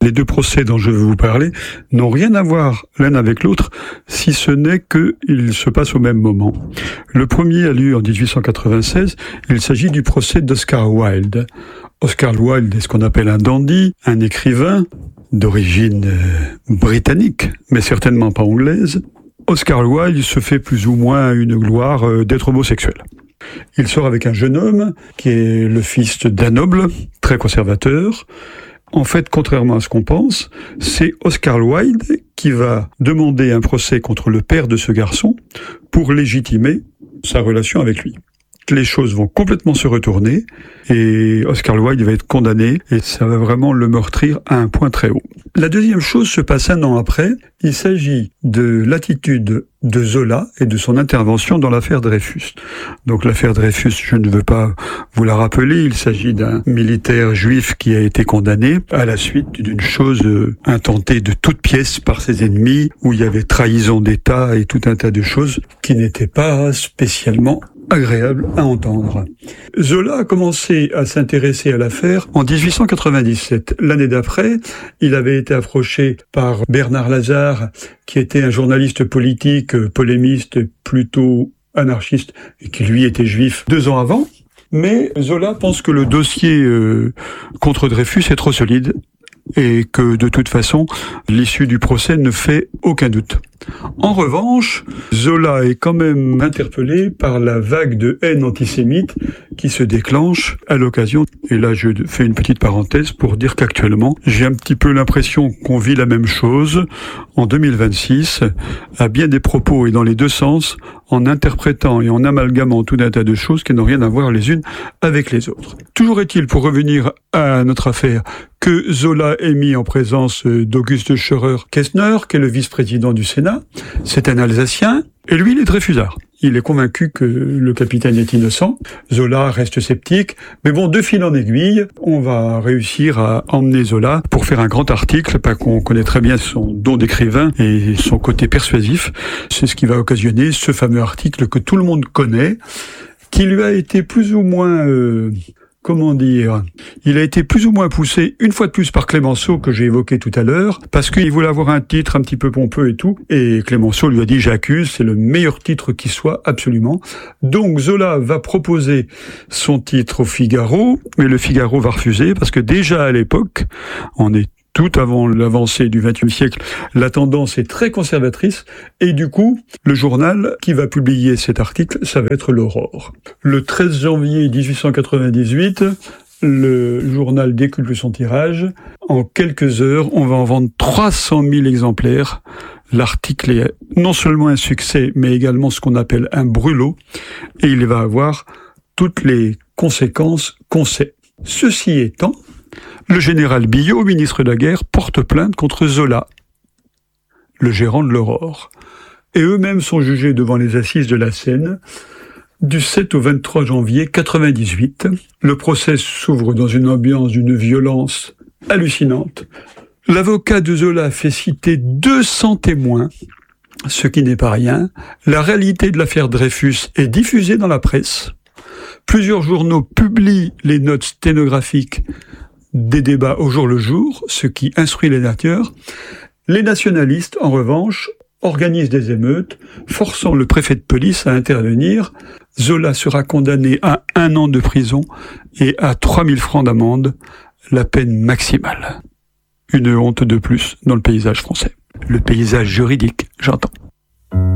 Les deux procès dont je vais vous parler n'ont rien à voir l'un avec l'autre, si ce n'est qu'ils se passent au même moment. Le premier a lieu en 1896, il s'agit du procès d'Oscar Wilde. Oscar Wilde est ce qu'on appelle un dandy, un écrivain d'origine britannique, mais certainement pas anglaise. Oscar Wilde se fait plus ou moins une gloire d'être homosexuel. Il sort avec un jeune homme qui est le fils d'un noble, très conservateur. En fait, contrairement à ce qu'on pense, c'est Oscar Wilde qui va demander un procès contre le père de ce garçon pour légitimer sa relation avec lui. Les choses vont complètement se retourner et Oscar Wilde va être condamné et ça va vraiment le meurtrir à un point très haut. La deuxième chose se passe un an après. Il s'agit de l'attitude de Zola et de son intervention dans l'affaire Dreyfus. Donc l'affaire Dreyfus, je ne veux pas vous la rappeler, il s'agit d'un militaire juif qui a été condamné à la suite d'une chose intentée de toutes pièces par ses ennemis, où il y avait trahison d'État et tout un tas de choses qui n'étaient pas spécialement agréable à entendre. Zola a commencé à s'intéresser à l'affaire en 1897. L'année d'après, il avait été approché par Bernard Lazare, qui était un journaliste politique, polémiste, plutôt anarchiste, et qui lui était juif 2 ans avant. Mais Zola pense que le dossier contre Dreyfus est trop solide et que de toute façon, l'issue du procès ne fait aucun doute. En revanche, Zola est quand même interpellé par la vague de haine antisémite qui se déclenche à l'occasion. Et là, je fais une petite parenthèse pour dire qu'actuellement, j'ai un petit peu l'impression qu'on vit la même chose en 2026, à bien des propos et dans les deux sens, en interprétant et en amalgamant tout un tas de choses qui n'ont rien à voir les unes avec les autres. Toujours est-il, pour revenir à notre affaire, que Zola est mis en présence d'Auguste Scheurer-Kestner, qui est le vice-président du Sénat. C'est un Alsacien, et lui, il est Dreyfusard. Il est convaincu que le capitaine est innocent. Zola reste sceptique. Mais bon, de fil en aiguille, on va réussir à emmener Zola pour faire un grand article, parce qu'on connaît très bien son don d'écrivain et son côté persuasif. C'est ce qui va occasionner ce fameux article que tout le monde connaît, qui lui a été plus ou moins... il a été plus ou moins poussé une fois de plus par Clémenceau, que j'ai évoqué tout à l'heure, parce qu'il voulait avoir un titre un petit peu pompeux et tout, et Clémenceau lui a dit « J'accuse, c'est le meilleur titre qui soit, absolument ». Donc Zola va proposer son titre au Figaro, mais le Figaro va refuser, parce que déjà à l'époque, on est tout avant l'avancée du XXe siècle, la tendance est très conservatrice, et du coup, le journal qui va publier cet article, ça va être l'Aurore. Le 13 janvier 1898, le journal décuple son tirage. En quelques heures, on va en vendre 300 000 exemplaires. L'article est non seulement un succès, mais également ce qu'on appelle un brûlot, et il va avoir toutes les conséquences qu'on sait. Ceci étant, le général Billot, ministre de la Guerre, porte plainte contre Zola, le gérant de l'Aurore. Et eux-mêmes sont jugés devant les assises de la Seine du 7 au 23 janvier 98. Le procès s'ouvre dans une ambiance d'une violence hallucinante. L'avocat de Zola fait citer 200 témoins, ce qui n'est pas rien. La réalité de l'affaire Dreyfus est diffusée dans la presse. Plusieurs journaux publient les notes sténographiques des débats au jour le jour, ce qui instruit les lecteurs. Les nationalistes, en revanche, organisent des émeutes, forçant le préfet de police à intervenir. Zola sera condamné à 1 an de prison et à 3 000 francs d'amende, la peine maximale. Une honte de plus dans le paysage français. Le paysage juridique, j'entends.